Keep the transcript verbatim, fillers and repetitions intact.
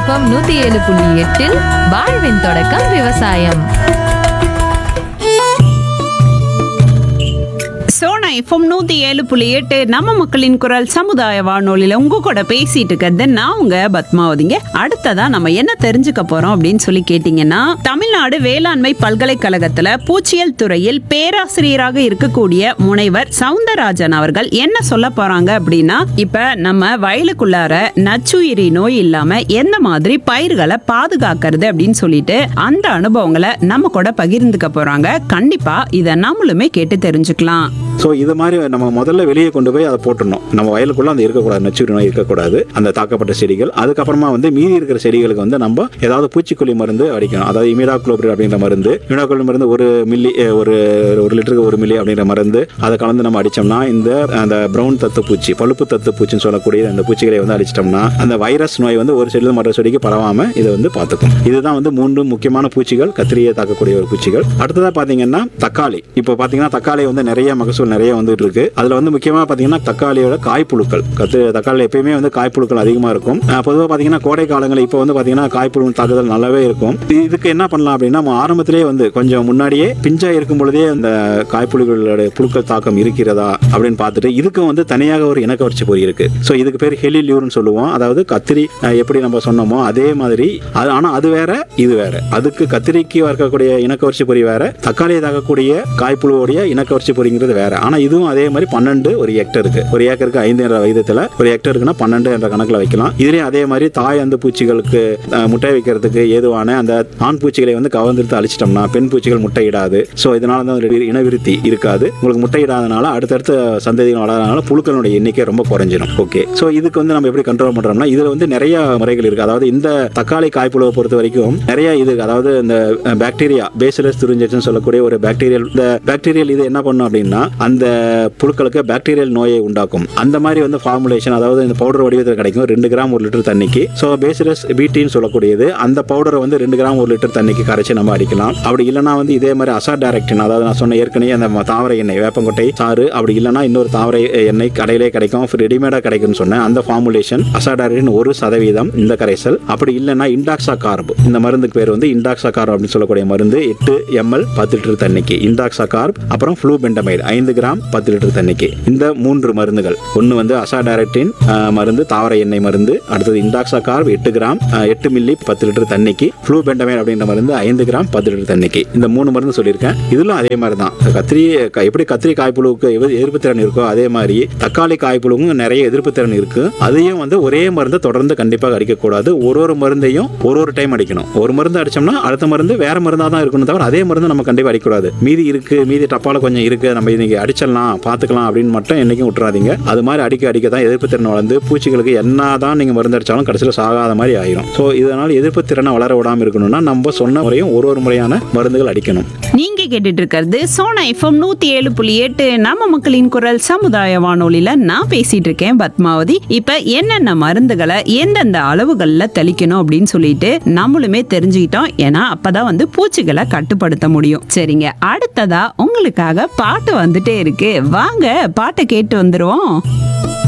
FM நூத்தி ஏழு புள்ளி எட்டில் வாழ்வின் தொடக்கம் விவசாயம். சோனா எஃப்எம் நூத்தி ஏழு புள்ளி எட்டு நம்ம மக்களின் குரல் சமுதாய வானொலியில உங்க கூட பேசிட்டு இருக்கிறது நான் உங்க பத்மாவதிங்க. அடுத்ததா நம்ம என்ன தெரிஞ்சுக்க போறோம் அப்படின்னு சொல்லி கேட்டீங்கன்னா, தமிழ்நாடு வேளாண்மை பல்கலைக்கழகத்துல பூச்சியல் துறையில் பேராசிரியராக இருக்கக்கூடிய முனைவர் சவுந்தரராஜன் அவர்கள் என்ன சொல்ல போறாங்க அப்படின்னா, இப்ப நம்ம வயலுக்குள்ளார நச்சுயிரி நோய் இல்லாம எந்த மாதிரி பயிர்களை பாதுகாக்கிறது அப்படின்னு சொல்லிட்டு அந்த அனுபவங்களை நம்ம கூட பகிர்ந்துக்க போறாங்க. கண்டிப்பா இதை நம்மளுமே கேட்டு தெரிஞ்சுக்கலாம். ஸோ இது மாதிரி நம்ம முதல்ல வெளியே கொண்டு போய் அதை போட்டுடணும். நம்ம வயலுக்குள்ள அந்த இருக்கக்கூடாது, நச்சுயிரி நோய் இருக்கக்கூடாது அந்த தாக்கப்பட்ட செடிகள். அதுக்கப்புறமா வந்து மீதி இருக்கிற செடிகளுக்கு வந்து நம்ம ஏதாவது பூச்சிக்கொல்லி மருந்து அடிக்கணும். அதாவது இமிடாக்ளோபிரிட் அப்படின்ற மருந்து, இமிடாக்ளோபிரிட் மருந்து ஒரு மில்லி ஒரு ஒரு லிட்டருக்கு ஒரு மில்லி அப்படின்ற மருந்து அதை கலந்து நம்ம அடிச்சோம்னா இந்த அந்த பிரவுன் தத்து பூச்சி, பழுப்பு தத்து பூச்சின்னு சொல்லக்கூடிய அந்த பூச்சிகளை வந்து அடிச்சிட்டோம்னா அந்த வைரஸ் நோய் வந்து ஒரு செடியில் மற்ற செடிக்கு பரவாம இதை வந்து பார்த்துக்கும். இதுதான் வந்து மூன்று முக்கியமான பூச்சிகள், கத்திரியை தாக்கக்கூடிய ஒரு பூச்சிகள். அடுத்ததா பாத்தீங்கன்னா தக்காளி. இப்போ பாத்தீங்கன்னா தக்காளி வந்து நிறைய மகசூல் நிறைய வந்துட்டு இருக்கு. அதுல வந்து முக்கியமா பாத்தீங்கன்னா தக்காளியோட காய்ப்புழுக்கள், கத்து தக்காளி எப்பயுமே வந்து காய்ப்புழுக்கள் அதிகமா இருக்கும். பொதுவாக பாத்தீங்கன்னா கோடை காலங்களில் இப்போ வந்து பாத்தீங்கன்னா காய்ப்புழு தாக்குதல் நல்லாவே இருக்கும். இதுக்கு என்ன பண்ணலாம் அப்படின்னா, நம்ம ஆரம்பத்திலேயே வந்து கொஞ்சம் முன்னாடியே பிஞ்சா இருக்கும் பொழுதே அந்த காய்ப்புழுக்களோட புழுக்கள் தாக்கம் இருக்கிறதா அப்படின்னு பார்த்துட்டு இதுக்கு வந்து தனியாக ஒரு இனக்கவர்ச்சி பொறி இருக்கு. ஸோ இதுக்கு பேர் ஹெலிலியூர்னு சொல்லுவோம். அதாவது கத்திரி எப்படி நம்ம சொன்னோமோ அதே மாதிரி அது, ஆனா அது வேற இது வேற. அதுக்கு கத்திரிக்கு இருக்கக்கூடிய இனக்கவர்ச்சி பொறி வேற, தக்காளியை தாக்கக்கூடிய காய்ப்புழுவோடைய இனக்கவர்ச்சி பொறிங்கிறது வேற. ஆனா இதுவும் அதே மாதிரி பன்னெண்டு ஒரு ஹெக்டருக்கு, ஒரு ஏக்கருக்கு ஐந்து என்ற விகிதத்துல ஒரு ஹெக்டருக்குன்னா பன்னெண்டு என்ற கணக்குல வைக்கலாம். இதுலயும் அதே மாதிரி தாய் அந்த பூச்சிகளுக்கு முட்டை வைக்கிறதுக்கு ஏதுவான அந்த ஆண் பூச்சிகளை வந்து கவர்ந்தெடுத்து அழிச்சிட்டோம்னா பெண் பூச்சிகள் முட்டையிடாது. ஸோ இதனால தான் இனவிருத்தி இருக்காது. உங்களுக்கு முட்டையிடாதனால அடுத்தடுத்த சந்ததிகள் வளர்றதுனால புழுக்களுடைய எண்ணிக்கை ரொம்ப குறைஞ்சிடும். ஓகே, ஸோ இதுக்கு வந்து நம்ம எப்படி கண்ட்ரோல் பண்றோம்னா, இதுல வந்து நிறைய முறைகள் இருக்கு. அதாவது இந்த தக்காளி காய்ப்புழுவை பொறுத்த வரைக்கும் நிறைய இது, அதாவது இந்த பாக்டீரியா பேசிலஸ் துரிஞ்செட்ஸ்னு சொல்லக்கூடிய ஒரு பாக்டீரியல், இந்த பாக்டீரியல் இது என்ன பண்ணும் அப்படின்னா அந்த புழுக்களுக்கு பாக்டீரியல் நோயை உண்டாக்கும். அந்த மாதிரி வந்து ஃபார்முலேஷன், அதாவது இந்த பவுடர் வடிவத்தில் கிடைக்கும் ரெண்டு கிராம் ஒரு லிட்டர் தண்ணிக்கு. ஸோ பேசிலஸ் பிடின்னு சொல்லக்கூடியது அந்த பவுடரை வந்து ரெண்டு கிராம் ஒரு லிட்டர் தண்ணிக்கு கரைச்சி நம்ம அடிக்கலாம். அப்படி இல்லைனா வந்து இதே மாதிரி அசாடைரக்டின், அதாவது நான் சொன்ன ஏற்கனவே அந்த தாவர எண்ணெய் வேப்பங்கொட்டை சாறு, அப்படி இல்லைனா இன்னொரு தாவர எண்ணெய் கடையிலே கிடைக்கும், ரெடிமேடா கிடைக்கும்னு சொன்னேன். அந்த ஃபார்முலேஷன் அசாடைரக்டின் ஒரு சதவீதம் இந்த கரைசல். அப்படி இல்லைனா இண்டாக்ஸா கார்ப், இந்த மருந்துக்கு பேர் வந்து இண்டாக்ஸா கார்ப் அப்படின்னு சொல்லக்கூடிய மருந்து எட்டு எம்எல் பத்து லிட்டர் தண்ணிக்கு. இண்டாக்ஸா கார்ப், அப்புறம் ஃப்ளூபெண்டமைடு ஐந்து கிராம் பத்து லிட்டர் தண்ணிக்கு. இந்த மூன்று மருந்துகள், ஒன்று வந்து அசாடைரக்டின் மருந்து தாவர எண்ணெய் மருந்து, அடுத்தது இண்டாக்ஸா கார்ப் எட்டு கிராம் எட்டு மில்லி பத்து லிட்டர் தண்ணிக்கு, ஃப்ளூபெண்டமைடு அப்படின்ற மருந்து ஐந்து கிராம் பத்து லிட்டர் தண்ணிக்கு. இந்த மூணு மருந்து சொல்லியிருக்கேன். இதுல அதே மாதிரி தான் கத்திரி எப்படி கத்திரி காய்ப்புழுவுக்கு எதிர்ப்பு திறன் இருக்கோ அதே மாதிரி தக்காளி காய்ப்புழுவும் நிறைய எதிர்ப்பு திறன் இருக்கு. அதையும் வந்து ஒரே மருந்து தொடர்ந்து கண்டிப்பாக அடிக்கக்கூடாது. ஒரு ஒரு மருந்தையும் ஒரு ஒரு டைம் அடிக்கணும். ஒரு மருந்து அடிச்சோம்னா அடுத்த மருந்து வேற மருந்தா தான் இருக்கணும், தவிர அதே மருந்து நம்ம கண்டிப்பாக அடிக்கக்கூடாது. மீதி இருக்கு, மீதி டப்பால கொஞ்சம் இருக்கு, நம்ம இன்னைக்கு அடிச்சிடலாம் பார்த்துக்கலாம் அப்படின்னு மட்டும் என்னைக்கும் விட்டுறாதீங்க. அது மாதிரி அடிக்க அடிக்க தான் எதிர்ப்பு திறன் வளர்ந்து பூச்சிகளுக்கு என்னதான் நீங்க மருந்து அடிச்சாலும் கடைசியில் சாகாத மாதிரி ஆயிரும். ஸோ இதனால எதிர்ப்பு திறனை வளர விடாம இருக்கணும்னா நம்ம சொன்ன முறையும் ஒரு ஒரு முறையான மருந்துகள் அடிக்கணும். நீங்க கேட்டுட்டு இருக்கிறது சோனா எஃப்எம் நூத்தி ஏழு புள்ளி எட்டு நம்ம மக்களின் குரல் சமுதாய வானொலியில நான் பேசிட்டு இருக்கேன் பத்மாவதி. இப்ப என்னென்ன மருந்துகளை எந்தெந்த அளவுகள்ல தெளிக்கணும் அப்படின்னு சொல்லிட்டு நம்மளுமே தெரிஞ்சுக்கிட்டோம். ஏன்னா அப்பதான் வந்து பூச்சிகளை கட்டுப்படுத்த முடியும். சரிங்க, அடுத்ததா உங்களுக்காக பாட்டு வந்துட்டே இருக்கு. வாங்க பாட்டை கேட்டு வந்துருவோம்.